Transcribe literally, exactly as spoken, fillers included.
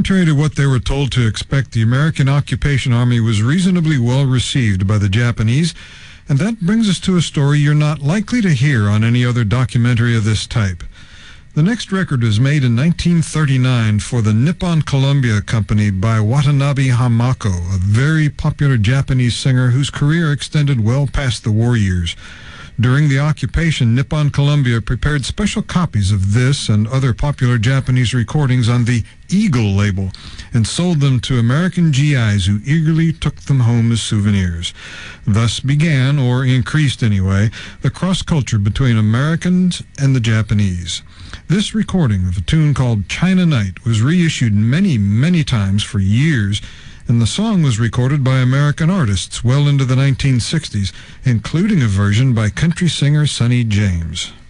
Contrary to what they were told to expect, the American Occupation Army was reasonably well received by the Japanese, and that brings us to a story you're not likely to hear on any other documentary of this type. The next record was made in nineteen thirty-nine for the Nippon Columbia Company by Watanabe Hamako, a very popular Japanese singer whose career extended well past the war years. During the occupation, Nippon Columbia prepared special copies of this and other popular Japanese recordings on the Eagle label and sold them to American G Is who eagerly took them home as souvenirs. Thus began, or increased anyway, the cross-culture between Americans and the Japanese. This recording of a tune called China Night was reissued many, many times for years, and the song was recorded by American artists well into the nineteen sixties, including a version by country singer Sonny James.